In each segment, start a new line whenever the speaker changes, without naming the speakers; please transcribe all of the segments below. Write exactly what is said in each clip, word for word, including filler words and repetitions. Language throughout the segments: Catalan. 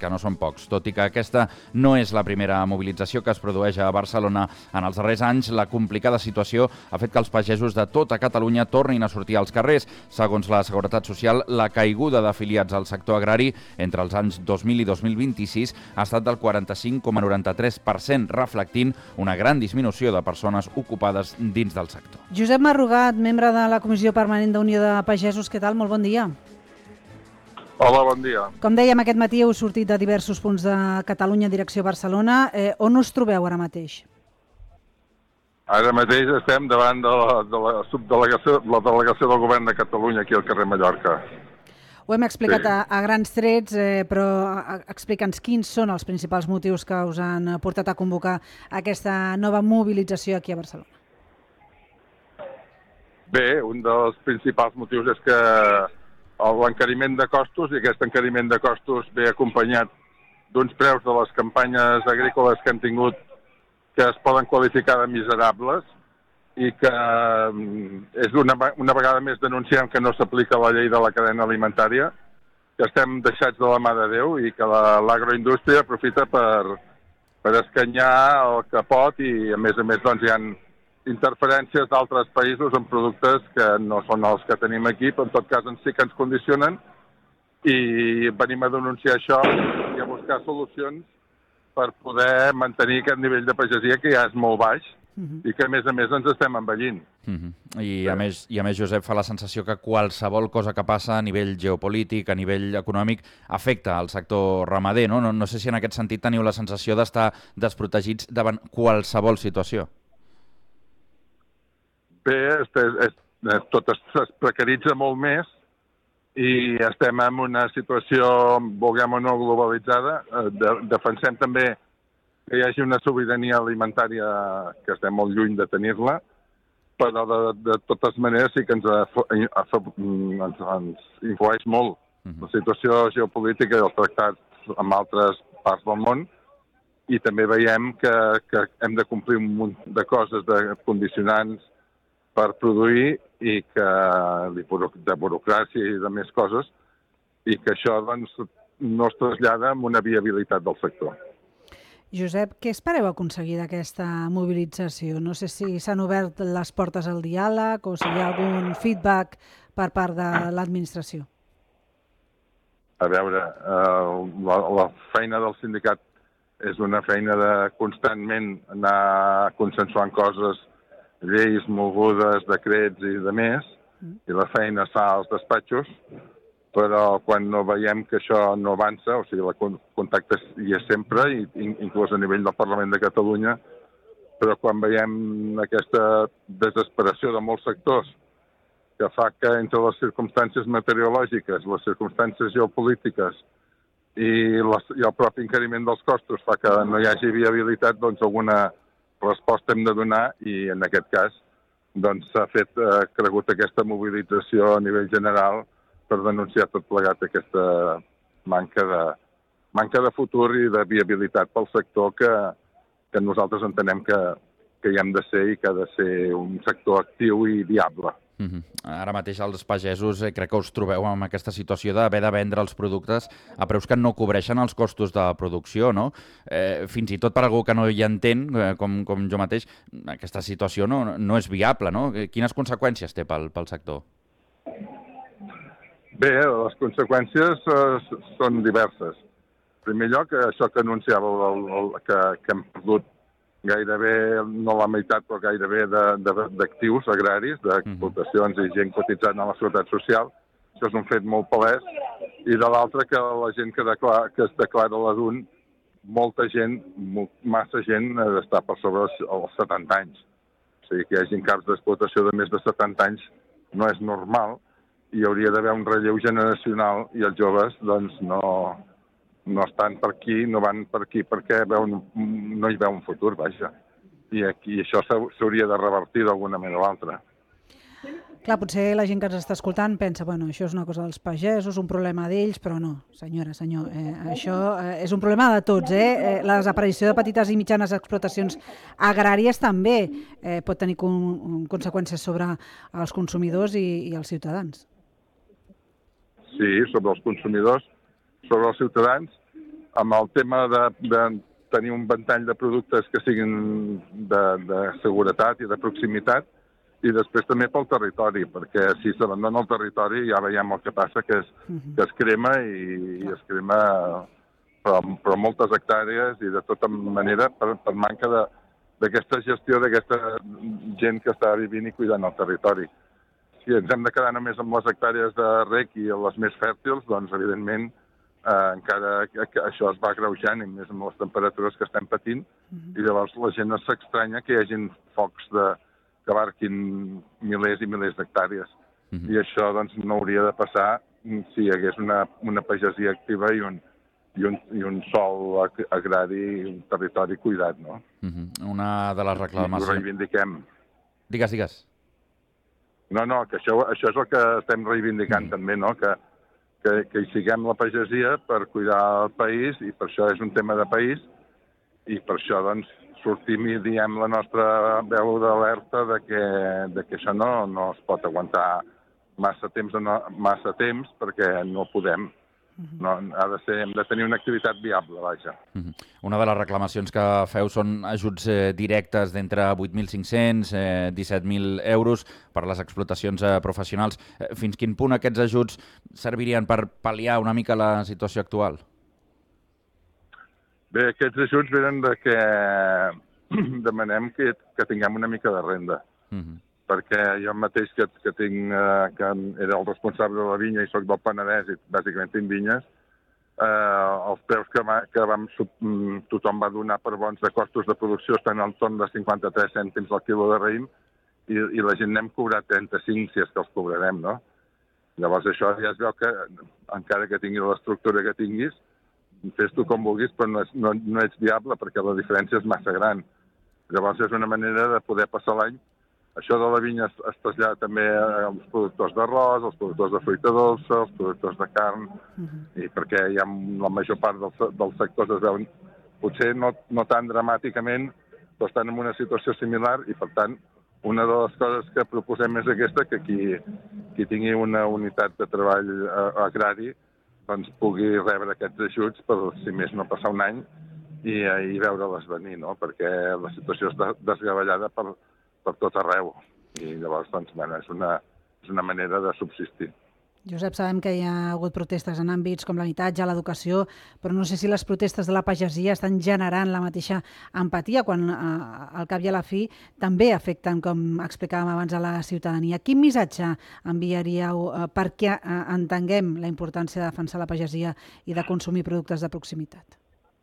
que no són pocs. Tot i que aquesta no és la primera mobilització que es produeix a Barcelona en els darrers anys, la complicada situació ha fet que els pagesos de tota Catalunya tornin a sortir als carrers. Segons la Seguretat Social, la caiguda d'afiliats al sector agrari entre els anys dos mil i dos mil vint-i-sis ha estat del quaranta-cinc coma noranta-tres per cent, reflectint una gran disminució de persones ocupades dins del sector.
Josep Marrugat, membre de la Comissió Permanent d'Unió de Pagesos, què tal? Molt bon dia.
Hola, bon dia.
Com dèiem, aquest matí heu sortit de diversos punts de Catalunya en direcció a Barcelona. Eh, on us trobeu ara mateix?
Ara mateix estem davant de la, de la subdelegació, la delegació del Govern de Catalunya aquí al carrer Mallorca.
Ho hem explicat
Sí.
a, a grans trets, eh, però a- explica'ns quins són els principals motius que us han portat a convocar aquesta nova mobilització aquí a Barcelona.
Bé, un dels principals motius és que l'encariment de costos, i aquest encariment de costos ve acompanyat d'uns preus de les campanyes agrícoles que hem tingut que es poden qualificar de miserables i que és una, una vegada més denunciem que no s'aplica la llei de la cadena alimentària, que estem deixats de la mà de Déu i que l'agroindústria aprofita per, per escanyar el que pot i a més a més doncs, hi ha interferències d'altres països en productes que no són els que tenim aquí, però en tot cas sí que ens condicionen i venim a denunciar això i a buscar solucions per poder mantenir aquest nivell de pagesia que ja és molt baix uh-huh. i que a més a més ens estem envellint.
Uh-huh. I, a més, I a més, Josep, fa la sensació que qualsevol cosa que passa a nivell geopolític, a nivell econòmic, afecta al sector ramader, no? No, no sé si en aquest sentit teniu la sensació d'estar desprotegits davant qualsevol situació.
Bé, es, es, tot es, es precaritza molt més i estem en una situació, vulguem o no, globalitzada. De, defensem també que hi hagi una sobirania alimentària que estem molt lluny de tenir-la, però de, de totes maneres sí que ens, ens, ens influeix molt la situació geopolítica i els tractats amb altres parts del món i també veiem que, que hem de complir un munt de coses, de condicionants per produir i que de burocràcia i de més coses i que això doncs, no es trasllada amb una viabilitat del sector.
Josep, què espereu aconseguir d'aquesta mobilització? No sé si s'han obert les portes al diàleg o si hi ha algun feedback per part de l'administració.
A veure, eh, la, la feina del sindicat és una feina de constantment anar consensuant coses, lleis mogudes, decrets i de més, i la feina es fa als despatxos, però quan no veiem que això no avança, o sigui, el contacte hi és sempre, inclús a nivell del Parlament de Catalunya, però quan veiem aquesta desesperació de molts sectors que fa que entre les circumstàncies meteorològiques, les circumstàncies geopolítiques i, les, i el propi encariment dels costos fa que no hi hagi viabilitat, doncs alguna resposta hem de donar i en aquest cas doncs, s'ha fet eh, cregut aquesta mobilització a nivell general per denunciar tot plegat aquesta manca de, manca de futur i de viabilitat pel sector que, que nosaltres entenem que, que hi hem de ser i que ha de ser un sector actiu i viable.
Uh-huh. Ara mateix els pagesos eh, crec que us trobeu amb aquesta situació d'haver de vendre els productes a preus que no cobreixen els costos de producció, no? Eh, fins i tot per algú que no hi entén, eh, com, com jo mateix, aquesta situació no, no és viable, no? Quines conseqüències té pel, pel sector?
Bé, les conseqüències eh, són diverses. En primer lloc, això que anunciàveu, el, el, que, que hem perdut gairebé, no la meitat, però gairebé d'actius agraris, d'explotacions i gent cotitzant a la Seguretat Social. Això és un fet molt palès. I de l'altre, que la gent que, declara, que es declara a l'A D U N, molta gent, massa gent, està per sobre els setanta anys. O sigui, que hi hagi caps d'explotació de més de setanta anys no és normal i hi hauria d'haver un relleu generacional i els joves doncs, no... no estan per aquí, no van per aquí perquè veuen, no hi veu un futur, vaja. I aquí això s'hauria de revertir d'alguna manera o l'altra.
Clar, potser la gent que ens està escoltant pensa, bueno, això és una cosa dels pagesos, un problema d'ells, però no, senyora, senyor, eh, això eh, és un problema de tots, eh? eh? La desaparició de petites i mitjanes explotacions agràries també eh, pot tenir con conseqüències sobre els consumidors i, i els ciutadans.
Sí, sobre els consumidors, sobre els ciutadans, amb el tema de, de tenir un ventall de productes que siguin de, de seguretat i de proximitat, i després també pel territori, perquè si s'abandona el territori ja veiem el que passa, que es, que es crema i, i es crema però, però moltes hectàrees i de tota manera per, per manca de, d'aquesta gestió d'aquesta gent que està vivint i cuidant el territori. Si ens hem de quedar només amb les hectàrees de rec i les més fèrtils, doncs evidentment eh, encara que això es va agreujant, i més amb les temperatures que estem patint, i llavors la gent s'estranya que hi hagin focs de, que abarquin milers i milers d'hectàrees. Mm-hmm. I això doncs, no hauria de passar si hi hagués una, una pagesia activa i un, i un, i un sol agrari i un territori cuidat, no?
Mm-hmm. Una de les reclamacions...
I ho reivindiquem.
Digues, digues.
No, no, que això, això és el que estem reivindicant mm. també, no? Que, que, que hi siguem la pagesia per cuidar el país, i per això és un tema de país, i per això, doncs, sortim i diem la nostra veu d'alerta de que, de que això no, no es pot aguantar massa temps, no, massa temps perquè no podem. No, ha de ser, hem de tenir una activitat viable, vaja.
Uh-huh. Una de les reclamacions que feu són ajuts eh, directes d'entre vuit mil cinc-cents i eh, disset mil euros per a les explotacions eh, professionals. Eh, fins quin punt aquests ajuts servirien per pal·liar una mica la situació actual?
Bé, aquests ajuts venen de que demanem que, que tinguem una mica de renda. Uh-huh. Perquè jo mateix que, que, tinc, eh, que era el responsable de la vinya i soc del Penedès i bàsicament tinc vinyes, eh, els preus que, va, que vam, tothom va donar per bons de costos de producció estan al torn de cinquanta-tres cèntims al quilo de raïm, i, i la gent n'hem cobrat trenta-cinc si és que els cobrarem, no? Llavors això ja es veu que, encara que tingui l'estructura que tinguis, fes tu com vulguis, però no, és, no, no ets viable perquè la diferència és massa gran. Llavors és una manera de poder passar l'any. Això de la vinya es, es trasllada també als productors d'arròs, als productors de fruita dolça, als productors de carn, uh-huh. i perquè hi ha la major part dels, dels sectors es veuen, potser no, no tan dramàticament, però estan en una situació similar, i per tant, una de les coses que proposem és aquesta, que qui, qui tingui una unitat de treball agrari doncs pugui rebre aquests ajuts per, si més no, passar un any i, i veure-les venir, no? Perquè la situació està desgavellada per per tot arreu, i llavors doncs, bueno, és, una, és una manera de subsistir.
Josep, sabem que hi ha hagut protestes en àmbits com l'habitatge, l'educació, però no sé si les protestes de la pagesia estan generant la mateixa empatia quan al cap i a la fi també afecten, com explicàvem abans, a la ciutadania. Quin missatge enviaríeu perquè entenguem la importància de defensar la pagesia i de consumir productes de proximitat?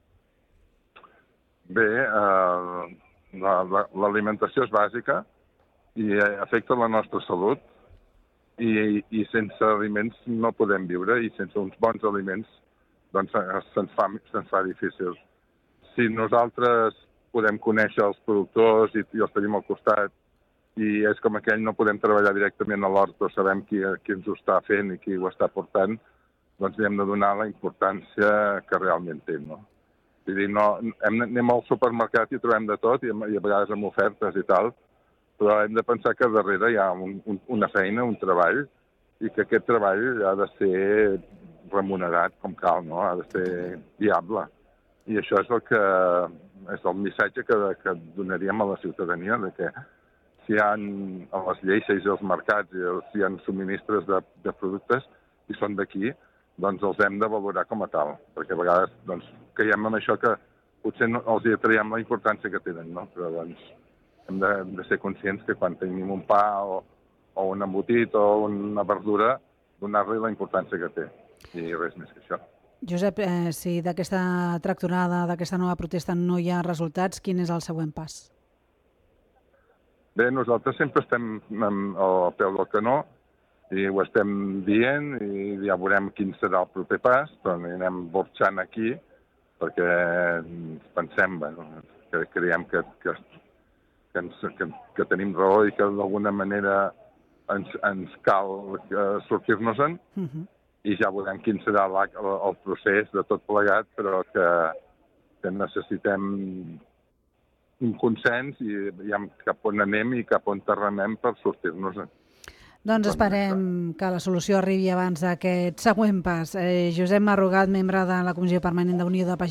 Bé, eh... l'alimentació és bàsica i afecta la nostra salut, i, i sense aliments no podem viure, i sense uns bons aliments doncs se'ns fa, se'ns fa difícil. Si nosaltres podem conèixer els productors i, i els tenim al costat, i és com aquell, no podem treballar directament a l'hort, però sabem qui, qui ens ho està fent i qui ho està portant, doncs li hem de donar la importància que realment té, no? Vull dir, no, hem, anem al supermercat i trobem de tot, i, i a vegades amb ofertes i tal, però hem de pensar que darrere hi ha un, un, una feina, un treball, i que aquest treball ha de ser remunerat com cal, no? Ha de ser viable. I això és el que és el missatge que, que donaríem a la ciutadania, de que si hi ha a les lleixes i als mercats, i si hi ha subministres de, de productes i són d'aquí, doncs els hem de valorar com a tal, perquè a vegades doncs, caiem en això que potser no, els hi traiem la importància que tenen, no? Però doncs hem de, hem de ser conscients que quan tenim un pa o, o un embotit o una verdura, donar-li la importància que té, i res més que això.
Josep, eh, si d'aquesta tractorada, d'aquesta nova protesta no hi ha resultats, quin és el següent pas?
Bé, nosaltres sempre estem al peu del canó, i ho estem dient, i ja veurem quin serà el proper pas, però anirem borxant aquí, perquè pensem, bueno, que creiem que, que, que, ens, que, que tenim raó i que d'alguna manera ens, ens cal sortir-nos-en, uh-huh. i ja veurem quin serà la, el, el procés de tot plegat, però que, que necessitem un consens i, i cap on anem i cap on remem per sortir-nos-en.
Doncs esperem que la solució arribi abans d'aquest següent pas. Eh, Josep Marrugat, membre de la Comissió Permanent d'Unió de Pagesos